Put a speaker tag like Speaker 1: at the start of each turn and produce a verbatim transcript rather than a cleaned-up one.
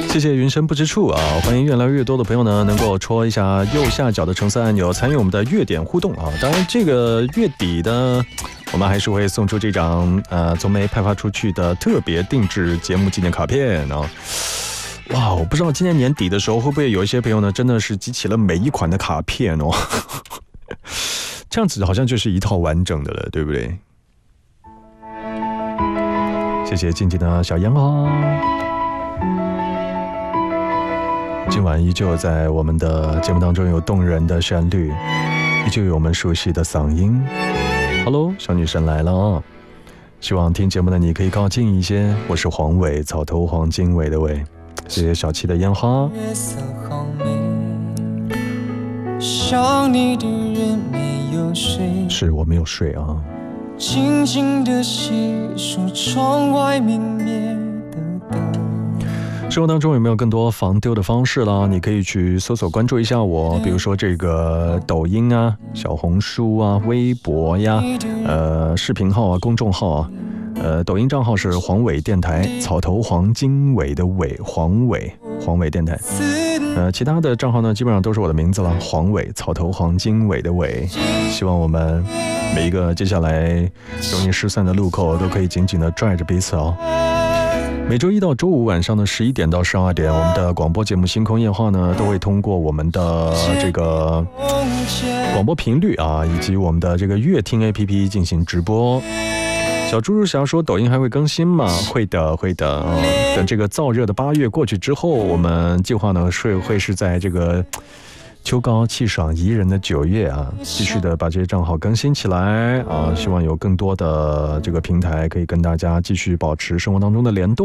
Speaker 1: 谢谢云深不知处啊！欢迎越来越多的朋友呢，能够戳一下右下角的橙色按钮，参与我们的月点互动啊！当然，这个月底呢，我们还是会送出这张呃从没派发出去的特别定制节目纪念卡片啊！哇，我不知道今年年底的时候会不会有一些朋友呢，真的是集齐了每一款的卡片哦，这样子好像就是一套完整的了，对不对？谢谢静静的小杨哦。今晚依旧在我们的节目当中有动人的旋律，依旧有我们熟悉的嗓音。Hello， 小女神来了啊！希望听节目的你可以靠近一些。我是黄伟，草头黄经纬的伟。谢谢小七的烟花。想你的人没有睡，是我没有睡啊。静静的细数窗外明灭的灯。生活当中有没有更多防丢的方式啦？你可以去搜索关注一下我，比如说这个抖音啊、小红书啊、微博呀、呃视频号啊、公众号啊。呃，抖音账号是黄伟电台，草头黄经纬的纬，黄伟黄伟电台。呃，其他的账号呢，基本上都是我的名字了，黄伟，草头黄经纬的纬。希望我们每一个接下来容易失散的路口，都可以紧紧的拽着彼此哦。每周一到周五晚上的十一点到十二点，我们的广播节目《星空夜话》呢，都会通过我们的这个广播频率啊，以及我们的这个乐听 A P P 进行直播。小猪猪想要说抖音还会更新吗？会的，会的啊、哦。等这个燥热的八月过去之后，我们计划呢是会是在这个秋高气爽宜人的九月啊，继续的把这些账号更新起来啊。希望有更多的这个平台可以跟大家继续保持生活当中的联动。